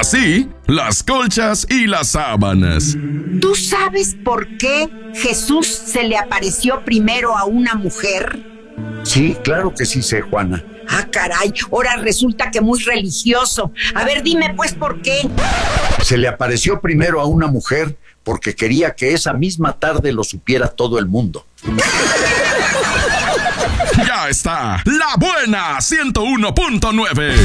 Así, las colchas y las sábanas. ¿Tú sabes por qué Jesús se le apareció primero a una mujer? Sí, claro que sí sé, Juana. Ah, caray, ahora resulta que muy religioso. A ver, dime pues por qué. Se le apareció primero a una mujer porque quería que esa misma tarde lo supiera todo el mundo. Ya está, La Buena 101.9.